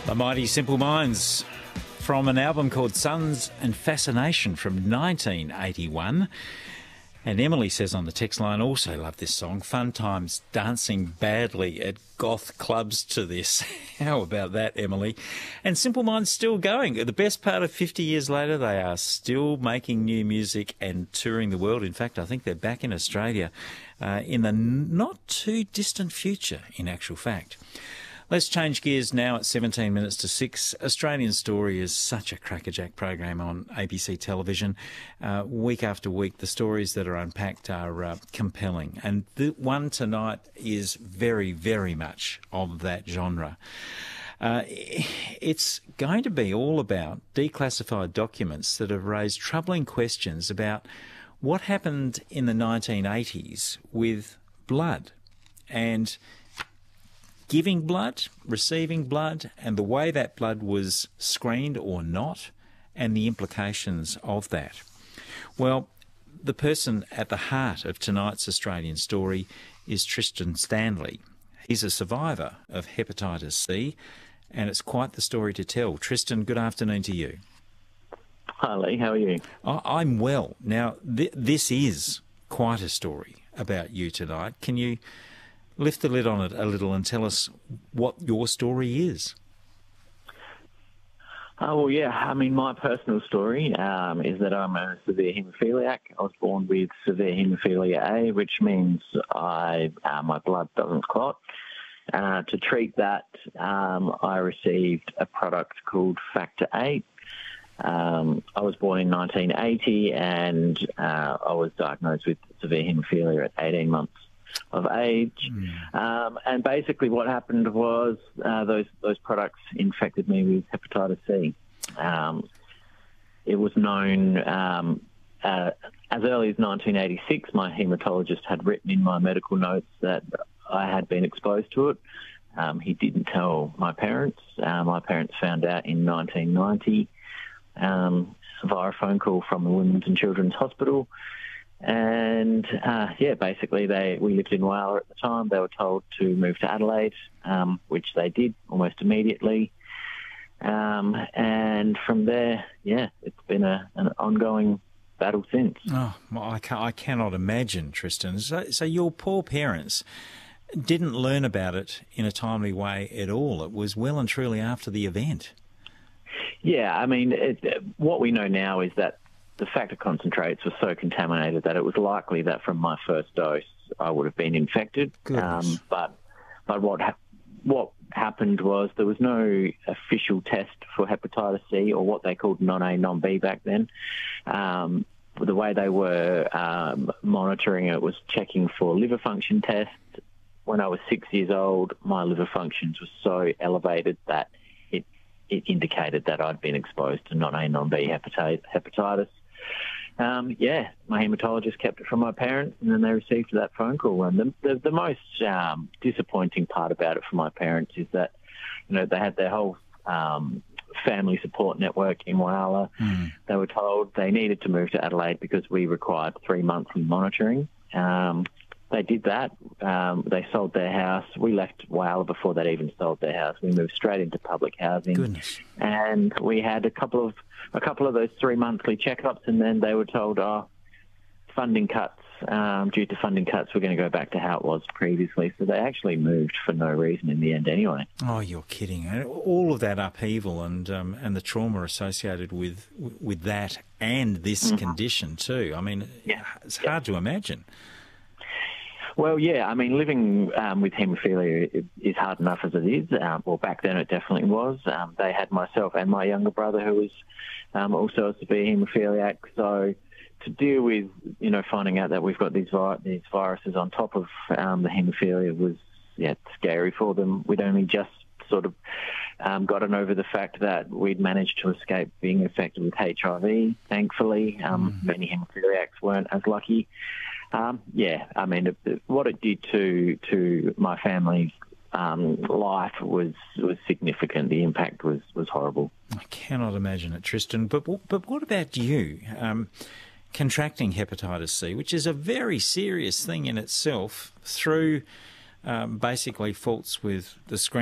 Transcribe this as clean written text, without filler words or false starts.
The Mighty Simple Minds from an album called Sons and Fascination from 1981. And Emily says on the text line, also love this song. Fun times dancing badly at goth clubs to this. How about that, Emily? And Simple Minds still going. The best part of 50 years later, they are still making new music and touring the world. In fact, I think they're back in Australia in the not too distant future, in actual fact. Let's change gears now at 17 minutes to 6. Australian Story is such a crackerjack program on ABC television. Week after week, the stories that are unpacked are compelling. And the one tonight is very, very much of that genre. It's going to be all about declassified documents that have raised troubling questions about what happened in the 1980s with blood and giving blood, receiving blood, and the way that blood was screened or not, and the implications of that. Well, the person at the heart of tonight's Australian Story is Tristan Stanley. He's a survivor of hepatitis C, and it's quite the story to tell. Tristan, good afternoon to you. Hi, Lee. How are you? I'm well. Now, this is quite a story about you tonight. Can you lift the lid on it a little and tell us what your story is? Well, yeah. I mean, my personal story is that I'm a severe haemophiliac. I was born with severe haemophilia A, which means my blood doesn't clot. To treat that, I received a product called Factor VIII. I was born in 1980 and I was diagnosed with severe haemophilia at 18 months of age. And basically what happened was those products infected me with hepatitis C. It was known as early as 1986. My haematologist had written in my medical notes that I had been exposed to it. He didn't tell my parents. My parents found out in 1990 via a phone call from the Women's and Children's Hospital. And, basically we lived in Whyalla at the time. They were told to move to Adelaide, which they did almost immediately. And from there, it's been an ongoing battle since. Oh, well, I cannot imagine, Tristan. So your poor parents didn't learn about it in a timely way at all. It was well and truly after the event. Yeah, I mean, what we know now is that the factor concentrates were so contaminated that it was likely that from my first dose I would have been infected. But what happened was there was no official test for hepatitis C, or what they called non-A, non-B back then. The way they were monitoring it was checking for liver function tests. When I was 6 years old, my liver functions were so elevated that it indicated that I'd been exposed to non-A, non-B hepatitis. My haematologist kept it from my parents, and then they received that phone call. And the most disappointing part about it for my parents is that, they had their whole family support network in Whyalla. They were told they needed to move to Adelaide because we required 3 monthly monitoring. They did that. They sold their house. We left Whyalla before they'd even sold their house. We moved straight into public housing. Goodness. And we had a couple of those 3 monthly checkups, and then they were told, funding cuts. Due to funding cuts, we're going to go back to how it was previously. So they actually moved for no reason in the end anyway. Oh, you're kidding. All of that upheaval and the trauma associated with that and this condition too. I mean, it's hard to imagine. Well, yeah, I mean, living with haemophilia is hard enough as it is. Well, back then it definitely was. They had myself and my younger brother who was also a severe haemophiliac. So to deal with, finding out that we've got these viruses on top of the haemophilia was, scary for them. We'd only just sort of gotten over the fact that we'd managed to escape being infected with HIV, thankfully. Many haemophiliacs weren't as lucky. I mean, what it did to my family's life was significant. The impact was horrible. I cannot imagine it, Tristan. But what about you? Contracting hepatitis C, which is a very serious thing in itself, through basically faults with the screen